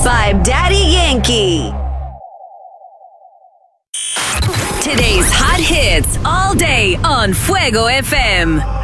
by Daddy Yankee. Today's hot hits all day on Fuego FM.